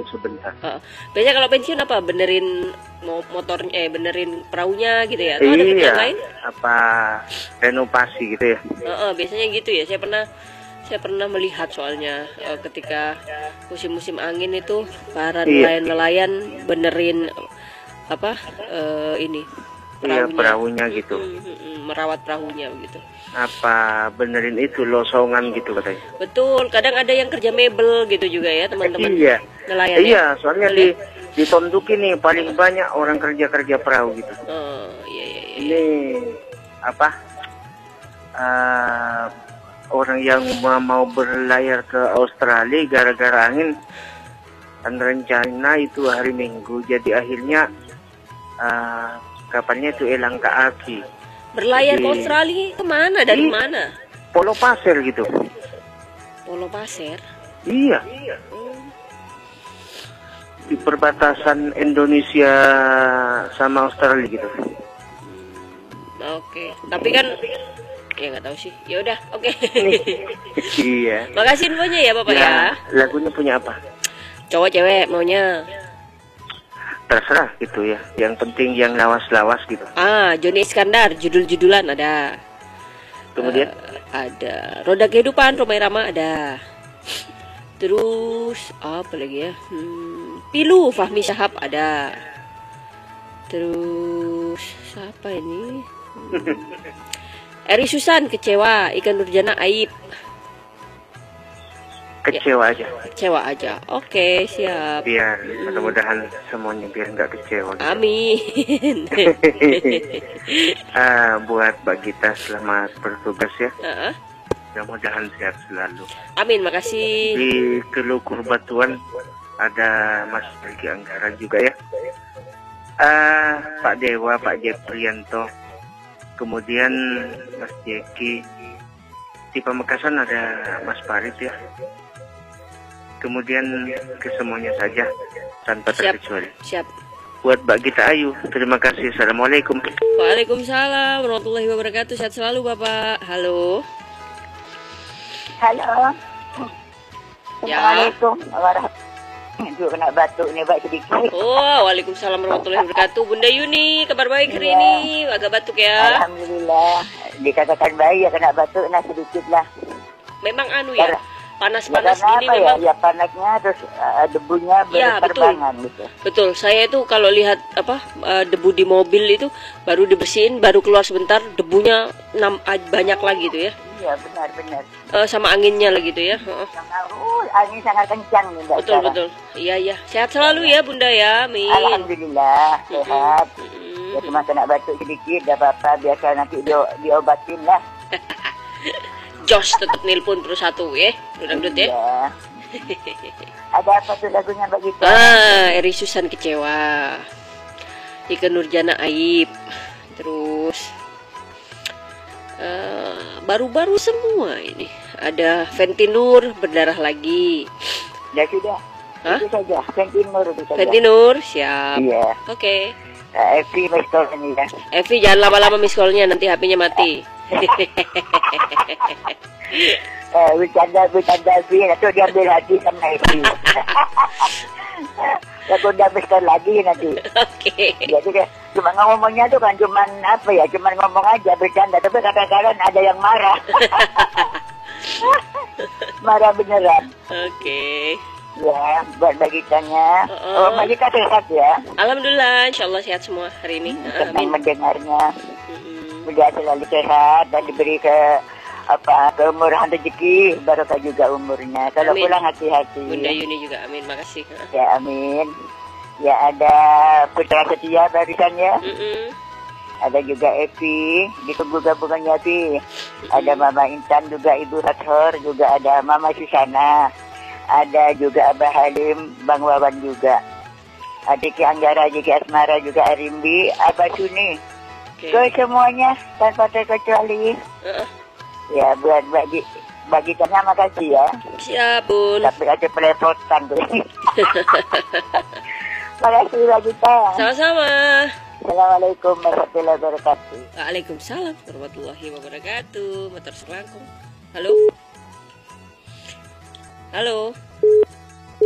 dulu sebentar. Biasanya kalau pensiun apa? Benerin motornya, benerin perahunya gitu ya? Atau ada kerjaan Iya, lain? apa renovasi gitu ya? Biasanya gitu ya. Saya pernah melihat soalnya ketika musim-musim angin itu para Iya. nelayan-nelayan benerin apa ini Iya, perahunya. perahunya gitu. Merawat perahunya gitu. Apa benerin itu losongan gitu katanya. Betul, kadang ada yang kerja mebel gitu juga ya teman-teman Iya. nelayan ya. Iya, soalnya di Tonduki nih paling banyak orang kerja perahu gitu. Iya. Ini apa? Orang yang mau berlayar ke Australia gara-gara angin, dan rencana itu hari Minggu, jadi akhirnya kapalnya itu hilang ke api. Berlayar ke Australia kemana? Dari mana? Pulau Pasir gitu. Pulau Pasir? Iya. Di perbatasan Indonesia sama Australia gitu. Oke. Tapi kan ya nggak tahu sih. Ya udah, oke. Iya. Makasih infonya ya Bapak ya. Lagunya punya apa? Cowok cewek maunya? Terserah gitu ya. Yang penting yang lawas-lawas gitu. Joni Iskandar, judul-judulan ada. Kemudian ada Roda Kehidupan, Rhoma Irama ada. Terus apa lagi ya? Pilu, Fahmi Syahab ada. Terus siapa ini? Eri Susan, Kecewa, Ikan Nurjana, Aib. kecewa aja. Kecewa aja. Oke, siap. Biar mudah-mudahan semuanya biar nggak kecewa gitu. Amin. Buat Mbak Gita selamat bertugas ya. Mudah-mudahan sehat selalu. Amin, makasih. Di Kelukur Batuan ada Mas Riki Anggara juga ya. Pak Dewa, Pak Jeprianto, kemudian Mas Jeki. Di Pamekasan ada Mas Farid ya. Kemudian ke semuanya saja tanpa terkecuali. Siap. Buat Mbak Gita Ayu, terima kasih. Assalamualaikum. Waalaikumsalam warahmatullahi wabarakatuh. Sehat selalu Bapak. Halo. Halo. Ya. Assalamualaikum warahmatullahi. Juga kena batuk nih Pak sedikit. Waalaikumsalam warahmatullahi wabarakatuh. Bunda Yuni, kabar baik hari ini? Agak batuk ya? Alhamdulillah. Dikatakan baik ya, kena batuk nah sedikit lah. Memang ya. Panas-panas ya, gini memang. Ya panasnya terus debunya berterbangan gitu. Betul. Saya itu kalau lihat debu di mobil itu baru dibersihin, baru keluar sebentar debunya banyak lagi gitu ya. Iya, benar. Sama anginnya lagi gitu ya. Angin sangat kencang nih Mbak. Betul. Iya. Sehat selalu ya Bunda ya. Amin. Alhamdulillah sehat. Ya cuma kena batuk sedikit, gak apa-apa, biasa nanti diobatin lah. Jos tetap nelpon terus satu ya. Duduk ya. Ada apa tuh lagunya begitu? Eri Susan Kecewa, Ikan Nurjana, Aib. Terus baru-baru semua ini. Ada Ventinur, Berdarah Lagi. Ya sudah. Itu saja. Ventinur itu saja. Ventinur, siap. Iya. Oke. Evi miss call ini ya. Evi jangan lama-lama miss call-nya, nanti HP-nya mati. Bercanda Evi, nanti diambil hati sama Evi. Aku udah miss call lagi nanti. Oke. Jadi cuma ngomongnya tuh kan cuman cuman ngomong aja bercanda, tapi kadang-kadang ada yang marah. Marah beneran. Oke. Ya, buat bagitanya. Mbak Gita sehat ya? Alhamdulillah, insyaallah sehat semua hari ini. Senang mendengarnya. Mudah selalu sehat dan diberi keumurahan rezeki, barokah juga umurnya. Kalau pulang hati-hati. Bunda Yuni juga, amin, makasih. Ya, amin. Ya, ada Putra Setia barisan ya. Ada juga Evi, ditunggu gabungannya Evi. Ada Mama Intan juga, Ibu Hathor, juga ada Mama Susana. Ada juga Abah Halim, Bang Wawan juga. Adik Anggara, Jiki Asmara juga, Arimbi, Abah Suni. Ke semuanya tanpa terkecuali. Ya, buat bagi tanya makasih ya. Siap, Bun. Tapi ada pelepotan tuh. Makasih Mbak Gita. Sama-sama. Assalamualaikum warahmatullahi wabarakatuh. Waalaikumsalam warahmatullahi wabarakatuh. Motor selangkung. Halo.